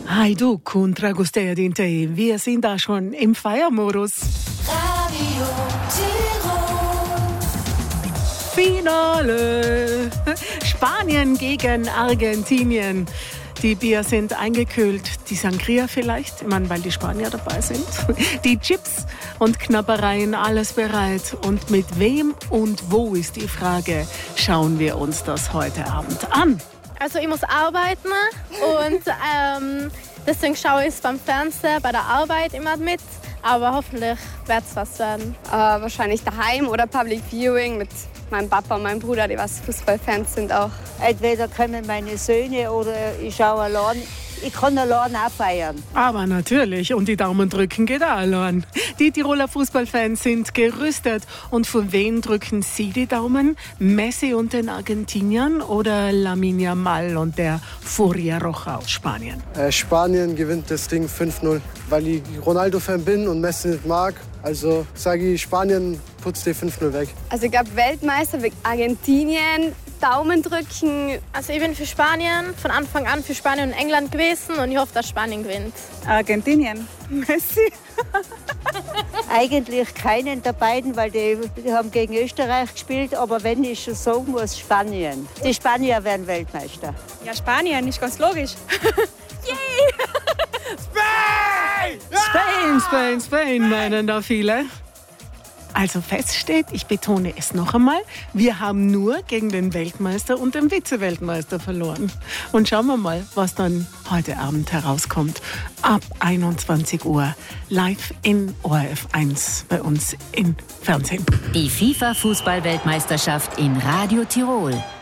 Hi du, contra Gustea Dinte. Wir sind da schon im Feiermodus. Radio Tirol. Finale. Spanien gegen Argentinien. Die Bier sind eingekühlt, die Sangria vielleicht, ich meine, weil die Spanier dabei sind. Die Chips und Knabbereien, alles bereit. Und mit wem und wo ist die Frage, schauen wir uns das heute Abend an. Also ich muss arbeiten und deswegen schaue ich es beim Fernsehen, bei der Arbeit immer mit. Aber hoffentlich wird es was werden. Wahrscheinlich daheim oder Public Viewing mit meinem Papa und meinem Bruder, die was Fußballfans sind auch. Entweder kommen meine Söhne oder ich schaue allein. Ich kann allein auch feiern. Aber natürlich, und die Daumen drücken geht auch allein. Die Tiroler Fußballfans sind gerüstet. Und für wen drücken Sie die Daumen? Messi und den Argentiniern oder Lamine Yamal und der Furia Roja aus Spanien? Spanien gewinnt das Ding 5-0, weil ich Ronaldo-Fan bin und Messi nicht mag. Also sage ich, Spanien putzt die 5-0 weg. Also ich glaube, Weltmeister wird Argentinien. Daumen drücken. Also ich bin für Spanien, von Anfang an für Spanien und England gewesen und ich hoffe, dass Spanien gewinnt. Argentinien. Messi. Eigentlich keinen der beiden, weil die haben gegen Österreich gespielt. Aber wenn ich schon sagen muss, Spanien. Die Spanier werden Weltmeister. Ja, Spanien, ist ganz logisch. Spain, meinen da viele. Also fest steht, ich betone es noch einmal, wir haben nur gegen den Weltmeister und den Vize-Weltmeister verloren. Und schauen wir mal, was dann heute Abend herauskommt. Ab 21 Uhr live in ORF 1 bei uns im Fernsehen. Die FIFA-Fußball-Weltmeisterschaft in Radio Tirol.